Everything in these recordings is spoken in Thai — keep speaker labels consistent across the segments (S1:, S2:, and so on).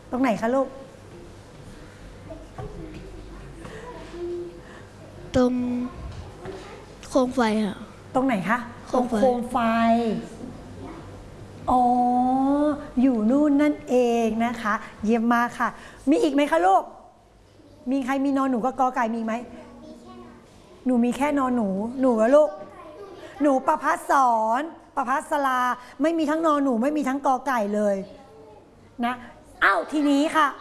S1: ตรงไหนคะลูก
S2: ตรงโคมไฟค่ะ
S1: ตรงไหนคะตรงโคมไฟอ๋ออยู่นู่นนั่นเองนะคะเยี่ยมมากค่ะมีอีกไหมคะลูกมีใครมีนอนหนูกับกอไก่มีไหมหนูมีแค่นอนหนูแล้วลูกหนูประภัสสรประภัสราไม่มีทั้งนอนหนูไม่มีทั้งกอไก่เลยนะอ้าวทีนี้ค่ะ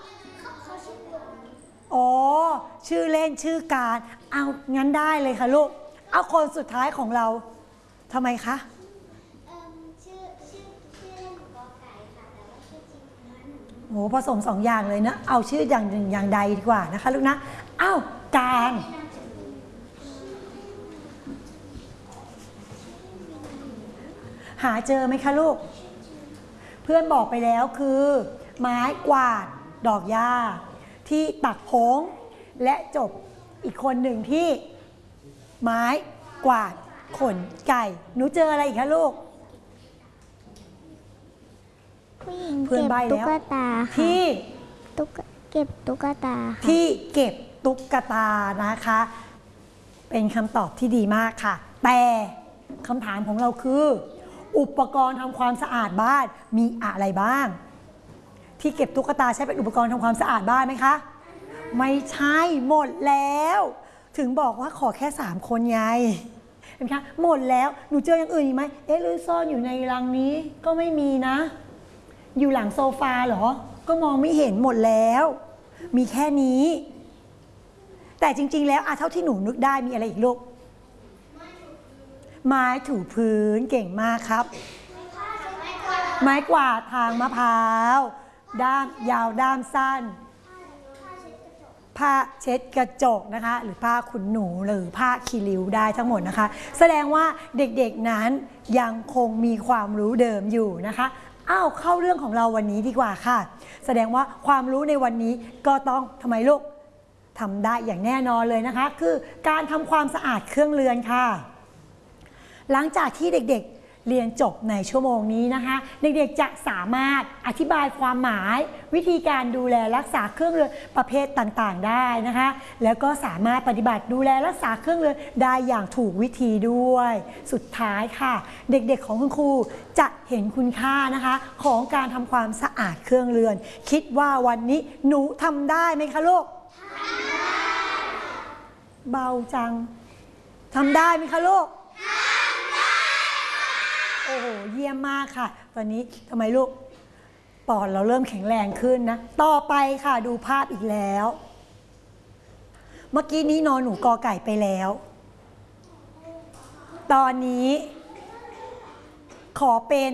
S1: อ๋อชื่อเล่นชื่อการเอางั้นได้เลยค่ะลูกเอาคนสุดท้ายของเราทำไมคะ
S3: ชื่อเล่นกอไก่ค่ะแต่ว่าชื่อจริงของหนู
S1: โหผสม2อย่างเลยนะเอาชื่ออย่างหนึ่งอย่างใดดีกว่านะคะลูกนะอ้าวการหาเจอไหมคะลูกเพื่อนบอกไปแล้วคือไม้กวาดดอกหญ้าที่ตักผงและจบอีกคนหนึ่งที่ไม้กวาดขนไก่หนูเจออะไรอีกคะลูก
S3: ผู้หญิง
S1: เพื่อนใบแล้ว
S3: ตุ๊กตา
S1: ที่
S3: เก็บตุ๊กตา
S1: ที่เก็บตุ๊กตานะคะเป็นคำตอบที่ดีมากค่ะแต่คำถามของเราคืออุปกรณ์ทำความสะอาดบ้านมีอะไรบ้างที่เก็บตุ๊กตาใช้เป็นอุปกรณ์ทำความสะอาดบ้านไหมคะไม่ใช่หมดแล้วถึงบอกว่าขอแค่3คนไงเห็นไหมคะหมดแล้วหนูเจออย่างอื่นอีกไหมเอ๊ะหรือซ่อนอยู่ในรังนี้ก็ไม่มีนะอยู่หลังโซฟาเหรอก็มองไม่เห็นหมดแล้วมีแค่นี้แต่จริงๆแล้วเท่าที่หนูนึกได้มีอะไรอีกลูกไม้ถูพื้นเก่งมากครับไม้กวาดทางมะพร้าวด้ามยาวด้ามสั้นผ้าเช็ดกระจกนะคะหรือผ้าขนหนูหรือผ้าคีริ้วได้ทั้งหมดนะคะแสดงว่าเด็กๆนั้นยังคงมีความรู้เดิมอยู่นะคะเข้าเรื่องของเราวันนี้ดีกว่าค่ะแสดงว่าความรู้ในวันนี้ก็ต้องทำไมลูกทำได้อย่างแน่นอนเลยนะคะคือการทำความสะอาดเครื่องเรือนค่ะหลังจากที่เด็กๆเรียนจบในชั่วโมงนี้นะคะเด็กๆจะสามารถอธิบายความหมายวิธีการดูแลรักษาเครื่องเรือนประเภทต่างๆได้นะคะแล้วก็สามารถปฏิบัติดูแลรักษาเครื่องเรือนได้อย่างถูกวิธีด้วยสุดท้ายค่ะเด็กๆของคุณครูจะเห็นคุณค่านะคะของการทำความสะอาดเครื่องเรือนคิดว่าวันนี้หนูทำได้ไหมคะลูกเบาจังทำได้ไหมคะลูกโอ้โหเยี่ยมมากค่ะตอนนี้ทำไมลูกปอดเราเริ่มแข็งแรงขึ้นนะต่อไปค่ะดูภาพอีกแล้วเมื่อกี้นี้นอนหนูกอไก่ไปแล้วตอนนี้ขอเป็น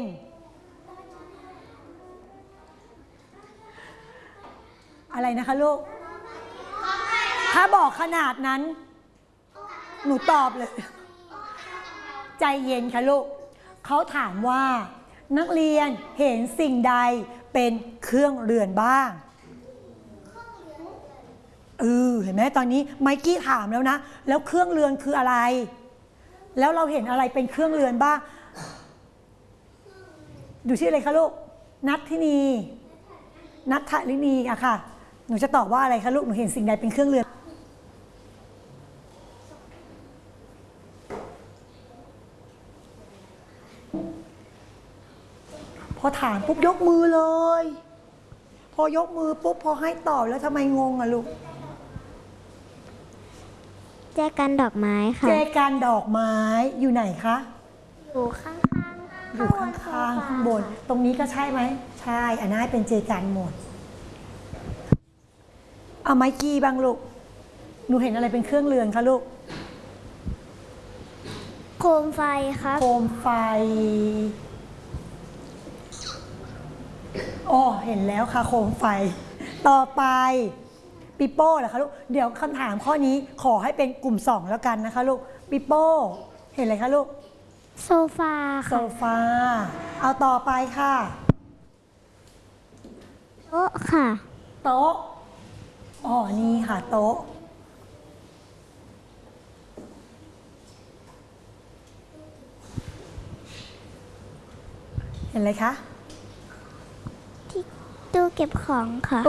S1: อะไรนะคะลูกถ้าบอกขนาดนั้นหนูตอบเลยใจเย็นค่ะลูกเขาถามว่านักเรียนเห็นสิ่งใดเป็นเครื่องเรือนบ้างเห็นไหมตอนนี้ไมค์กี้ถามแล้วนะแล้วเครื่องเรือนคืออะไรแล้วเราเห็นอะไรเป็นเครื่องเรือนบ้างดูชื่ออะไรคะลูกนัทธินีนัทธลินีอะค่ะหนูจะตอบว่าอะไรคะลูกหนูเห็นสิ่งใดเป็นเครื่องเรือนพอถามปุ๊บยกมือเลยพอยกมือปุ๊บพอให้ตอบแล้วทำไมงงอะลูก
S3: แจกันดอกไม้ค่ะ
S1: แจกันดอกไม้อยู่ไหนคะ
S3: อยู่ข้างๆ
S1: อยู่ข้างๆข้างบนตรงนี้ก็ใช่ไหมใช่อันนั้นเป็นเจกันหมดเอาไม้กี้บ้างลูกหนูเห็นอะไรเป็นเครื่องเรือนคะลูก
S3: โคมไฟครับ
S1: โคมไฟอ๋อเห็นแล้วค่ะโคมไฟต่อไปปิโป้เหรอคะลูกเดี๋ยวคำถามข้อนี้ขอให้เป็นกลุ่ม2แล้วกันนะคะลูกปิโป้เห็นอะไรคะลูก
S3: โซฟา
S1: โซฟาเอาต่อไปค่ะ
S3: โต๊ะค่ะ
S1: โต๊ะอ๋อนี่ค่ะโต๊ะเห็นอะไรคะ
S3: ที่ตู้เก็บของค่ะ